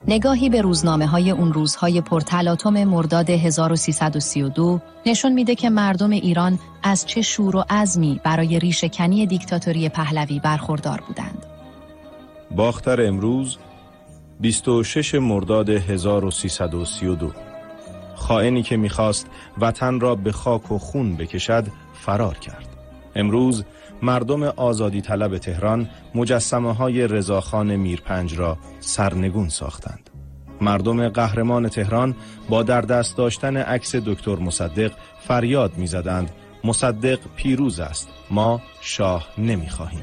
نگاهی به روزنامه‌های اون روزهای پرتلاطم مرداد 1332 نشون میده که مردم ایران از چه شور و عزمی برای ریشه‌کنی دیکتاتوری پهلوی برخوردار بودند. باختر امروز 26 مرداد 1332 خائنی که میخواست وطن را به خاک و خون بکشد فرار کرد. امروز مردم آزادی طلب تهران مجسمه‌های رضاخان میرپنج را سرنگون ساختند. مردم قهرمان تهران با در دست داشتن عکس دکتر مصدق فریاد می‌زدند مصدق پیروز است، ما شاه نمی‌خواهیم.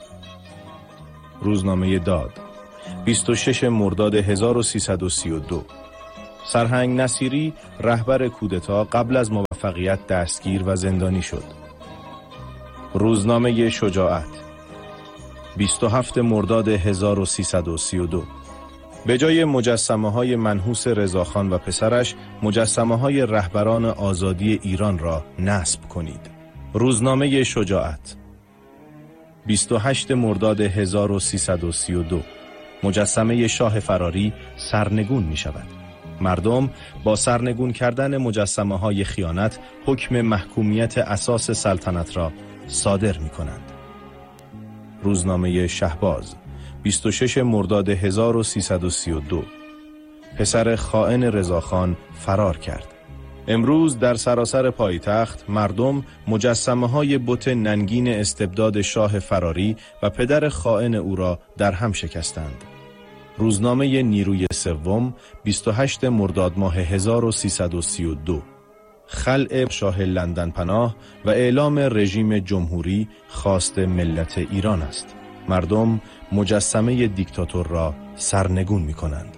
روزنامه داد 26 مرداد 1332 سرهنگ نصیری رهبر کودتا قبل از موفقیت دستگیر و زندانی شد. روزنامه شجاعت 27 مرداد 1332 به جای مجسمه‌های منحوس رضاخان و پسرش مجسمه‌های رهبران آزادی ایران را نصب کنید. روزنامه شجاعت 28 مرداد 1332 مجسمه شاه فراری سرنگون می شود. مردم با سرنگون کردن مجسمه‌های خیانت حکم محکومیت اساس سلطنت را صادر می کنند. روزنامه شهباز 26 مرداد 1332 پسر خائن رضاخان فرار کرد. امروز در سراسر پایتخت مردم مجسمه‌های بت ننگین استبداد شاه فراری و پدر خائن او را در هم شکستند. روزنامه نیروی سوم 28 مرداد ماه 1332 خلع شاه لندن پناه و اعلام رژیم جمهوری خواست ملت ایران است. مردم مجسمه دیکتاتور را سرنگون می کنند.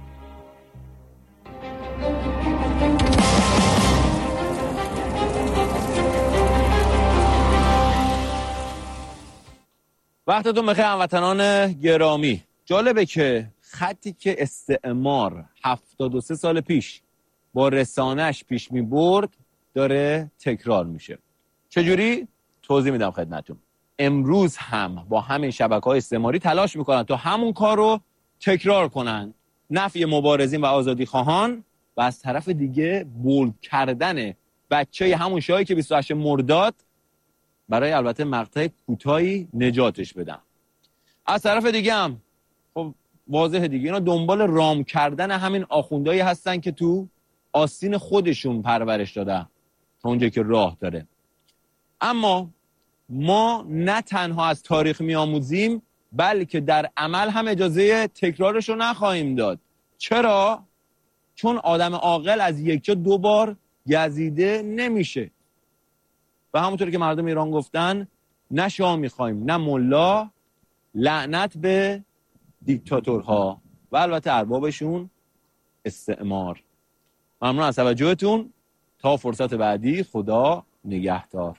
وقتتون بخیر هموطنان گرامی. جالبه که خطی که استعمار 73 سال پیش با رسانش پیش می برد داره تکرار میشه. چجوری؟ توضیح میدم خدمتتون. امروز هم با همین شبکه‌های استعماری تلاش میکنن تا همون کار رو تکرار کنن، نفی مبارزین و آزادی خواهان، و از طرف دیگه بولد کردن بچه همون شاهی که 28 مرداد برای البته مقطع کوتاهی نجاتش بدن. از طرف دیگه هم خب واضح دیگه اینا دنبال رام کردن همین آخوندایی هستن که تو آستین خودشون پرورش دادن تا اونجا که راه داره. اما ما نه تنها از تاریخ میآموزیم بلکه در عمل هم اجازه تکرارش رو نخواهیم داد. چرا؟ چون آدم عاقل از یک جا دو بار گزیده نمیشه. و همونطور که مردم ایران گفتن نه شاه میخوایم نه ملا، لعنت به دیکتاتورها و البته اربابشون استعمار. ممنون از توجهتون. تا فرصت بعدی، خدا نگهدار.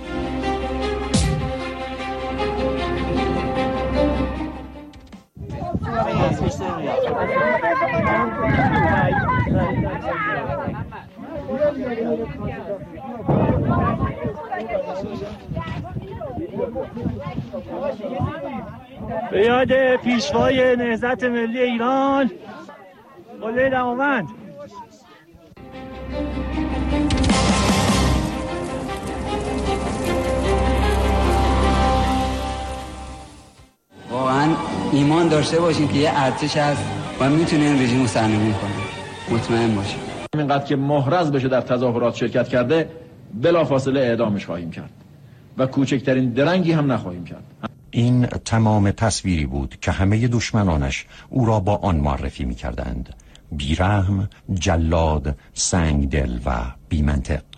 به یاد پیشوای نهضت ملی ایران قله دماوند. واقعا ایمان داشته باشین که یه ارتش هست و میتونه این رژیم رو سرنگون کنه. مطمئن باشین. اینقدر که محرز بشه در تظاهرات شرکت کرده بلافاصله اعدامش خواهیم کرد و کوچکترین درنگی هم نخواهیم کرد. این تمام تصویری بود که همه دشمنانش او را با آن معرفی می کردند: بیرحم، جلاد، سنگدل و بی‌منطق.